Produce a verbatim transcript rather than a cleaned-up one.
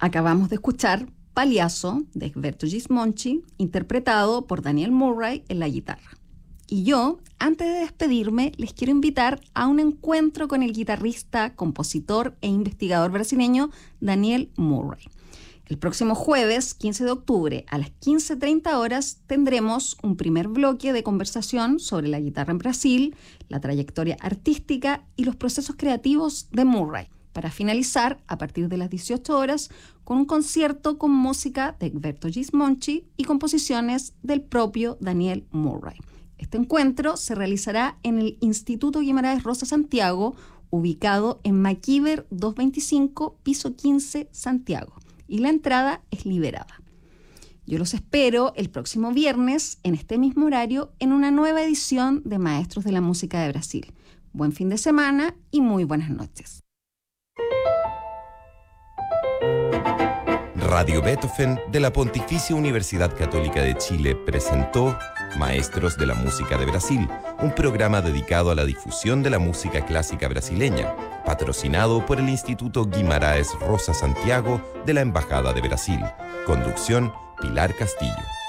Acabamos de escuchar Pagliasso de Egberto Gismonti, interpretado por Daniel Murray en la guitarra. Y yo, antes de despedirme, les quiero invitar a un encuentro con el guitarrista, compositor e investigador brasileño Daniel Murray. El próximo jueves, quince de octubre, a las quince treinta horas, tendremos un primer bloque de conversación sobre la guitarra en Brasil, la trayectoria artística y los procesos creativos de Murray, para finalizar, a partir de las dieciocho horas, con un concierto con música de Egberto Gismonti y composiciones del propio Daniel Murray. Este encuentro se realizará en el Instituto Guimarães Rosa Santiago, ubicado en Maquiver doscientos veinticinco, piso quince, Santiago, y la entrada es liberada. Yo los espero el próximo viernes, en este mismo horario, en una nueva edición de Maestros de la Música de Brasil. Buen fin de semana y muy buenas noches. Radio Beethoven de la Pontificia Universidad Católica de Chile presentó Maestros de la Música de Brasil, un programa dedicado a la difusión de la música clásica brasileña, patrocinado por el Instituto Guimarães Rosa Santiago de la Embajada de Brasil. Conducción, Pilar Castillo.